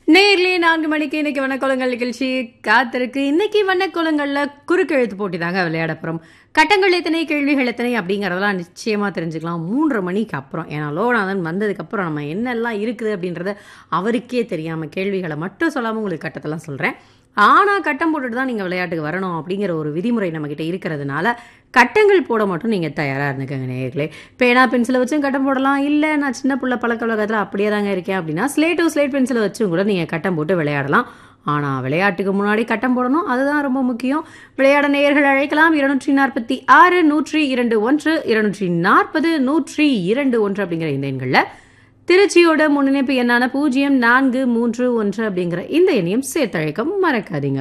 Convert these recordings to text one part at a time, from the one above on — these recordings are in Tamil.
நேர்லயே 4 மணிக்கு இன்னைக்கு வண்ணக்கோலங்கள் நிகழ்ச்சி காத்திருக்கு. இன்னைக்கு வண்ணக்கோலங்கள்ல குறுக்கெழுத்து போட்டி தாங்க விளையாட போறோம். கட்டங்கள் எத்தனை, கேள்விகள் எத்தனை அப்படிங்கிறதெல்லாம் நிச்சயமா தெரிஞ்சுக்கலாம் 3:30 மணிக்கு அப்புறம். ஏன்னா லோகநாதன் வந்ததுக்கப்புறம் நம்ம என்னெல்லாம் இருக்குது அப்படின்றத அவருக்கே தெரியாம கேள்விகளை மட்டும் சொல்லாம உங்களுக்கு கட்டத்தெல்லாம் சொல்றேன். ஆனா கட்டம் போட்டுட்டு தான் நீங்க விளையாட்டுக்கு வரணும் அப்படிங்கிற ஒரு விதிமுறை நம்மகிட்ட இருக்கிறதுனால கட்டங்கள் போட மட்டும் நீங்க தயாரா இருந்துக்கங்க நேயர்களே. பேனா பென்சிலை வச்சும் கட்டம் போடலாம். இல்லை நான் சின்ன பிள்ளை பழக்க வழக்கத்தில் அப்படியே தாங்க இருக்கேன் அப்படின்னா ஸ்லேட் பென்சிலை வச்சும் கூட நீங்கள் கட்டம் போட்டு விளையாடலாம். ஆனால் விளையாட்டுக்கு முன்னாடி கட்டம் போடணும், அதுதான் ரொம்ப முக்கியம். விளையாட நேயர்கள் அழைக்கலாம் 246 102 1 240 102 அப்படிங்கிற இந்த எண்களில் திருச்சியோட முன்னிணைப்பு எண்ணான 0431 அப்படிங்கிற இந்த எண்ணையும் சேர்த்தழைக்க மறக்காதீங்க.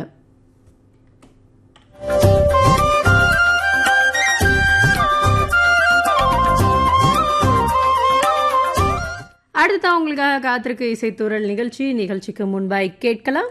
அடுத்த உங்களுக்காக காத்திருக்கு இசைத்தூரல் நிகழ்ச்சிக்கு முன்பாய் கேட்கலாம்.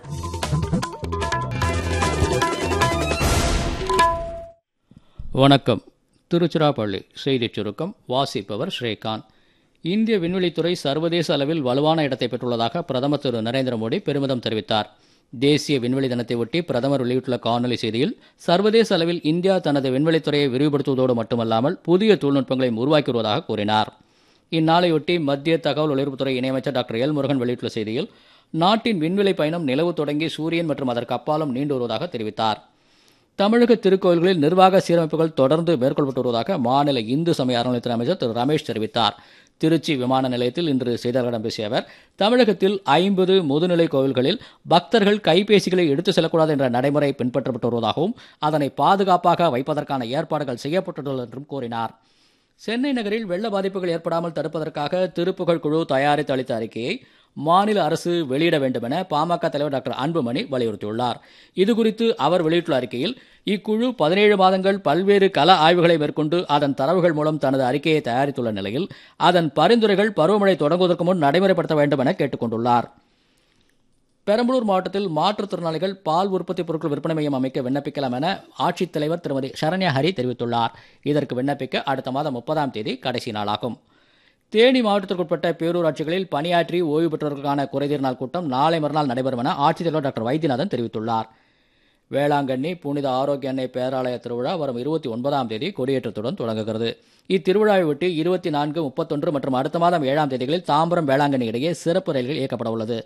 வணக்கம். திருச்சிராப்பள்ளி செய்திச் சுருக்கம் வாசிப்பவர் ஸ்ரீகாந்த். இந்திய விண்வெளித்துறை சர்வதேச அளவில் வலுவான இடத்தை பெற்றுள்ளதாக பிரதமர் திரு நரேந்திர மோடி பெருமிதம் தெரிவித்தார். தேசிய விண்வெளி தினத்தை ஒட்டி பிரதமர் வெளியிட்டுள்ள காணொலி செய்தியில் சர்வதேச அளவில் இந்தியா தனது விண்வெளித்துறையை விரிவுபடுத்துவதோடு மட்டுமல்லாமல் புதிய தொழில்நுட்பங்களையும் உருவாக்கி வருவதாக கூறினார். இந்நாளையொட்டி மத்திய தகவல் ஒலிபரப்புத்துறை இணையமைச்சர் டாக்டர் எல் முருகன் வெளியிட்டுள்ள செய்தியில் நாட்டின் விண்வெளி பயணம் நிலவு தொடங்கி சூரியன் மற்றும் அதற்கு அப்பாலும் நீண்டு வருவதாக தெரிவித்தார். தமிழக திருக்கோயில்களில் நிர்வாக சீரமைப்புகள் தொடர்ந்து மேற்கொள்ளப்பட்டு வருவதாக மாநில இந்து சமய அறநிலையத்துறை அமைச்சர் திரு ரமேஷ் தெரிவித்தார். திருச்சி விமான நிலையத்தில் இன்று செய்தியாளர்களிடம் பேசிய அவர் தமிழகத்தில் 50 முதுநிலை கோவில்களில் பக்தர்கள் கைபேசிகளை எடுத்துச் செல்லக்கூடாது என்ற நடைமுறை பின்பற்றப்பட்டு வருவதாகவும் அதனை பாதுகாப்பாக வைப்பதற்கான ஏற்பாடுகள் செய்யப்பட்டுள்ளது என்றும் கூறினார். சென்னை நகரில் வெள்ள பாதிப்புகள் ஏற்படாமல் தடுப்பதற்காக திருப்புகழ் குழு தயாரித்து அளித்த அறிக்கையை மாநில அரசு வெளியிட வேண்டும் என பாமக தலைவர் டாக்டர் அன்புமணி வலியுறுத்தியுள்ளார். இதுகுறித்து அவர் வெளியிட்டுள்ள அறிக்கையில் இக்குழு 17 மாதங்கள் பல்வேறு கள ஆய்வுகளை மேற்கொண்டு அதன் தரவுகள் மூலம் தனது அறிக்கையை தயாரித்துள்ள நிலையில் அதன் பரிந்துரைகள் பருவமழை தொடங்குவதற்கு முன் நடைமுறைப்படுத்த வேண்டும் என கேட்டுக் கொண்டுள்ளார். பெரம்பலூர் மாவட்டத்தில் மாற்றுத்திறனாளிகள் பால் உற்பத்தி பொருட்கள் விற்பனை மையம் அமைக்க விண்ணப்பிக்கலாம் என ஆட்சித்தலைவர் திருமதி சரண்யா ஹரி தெரிவித்துள்ளார். இதற்கு விண்ணப்பிக்க அடுத்த மாதம் 30ஆம் தேதி கடைசி நாளாகும். தேனி மாவட்டத்திற்குட்பட்ட பேரூராட்சிகளில் பணியாற்றி ஓய்வு பெற்றவர்களுக்கான குறைதீர் நாள் கூட்டம் நாளை மறுநாள் நடைபெறும் என ஆட்சித்தலைவர் டாக்டர் வைத்தியநாதன் தெரிவித்துள்ளார். வேளாங்கண்ணி புனித ஆரோக்கிய அன்னை பேராலய திருவிழா வரும் 29ஆம் தேதி கொடியேற்றத்துடன் தொடங்குகிறது. இத்திருவிழாவை ஒட்டி 24, 31 மற்றும் அடுத்த மாதம் 7ஆம் தேதிகளில் தாம்பரம் வேளாங்கண்ணி இடையே சிறப்பு ரயில்கள் இயக்கப்பட உள்ளது.